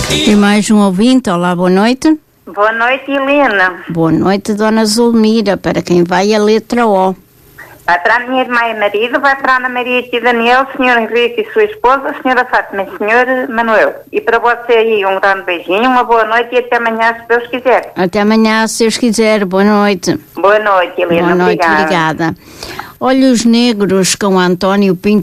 E mais um ouvinte. Olá, boa noite. Boa noite, Helena. Boa noite, Dona Zulmira. Para quem vai a letra O? Vai para a minha irmã e marido, vai para a Ana Maria e Daniel, Sr. Henrique e sua esposa, Sra. Fátima e Sr. Manuel. E para você aí um grande beijinho, uma boa noite e até amanhã, se Deus quiser. Até amanhã, se Deus quiser. Boa noite. Boa noite, Helena. Boa noite, obrigada. Olhos Negros com António Pinto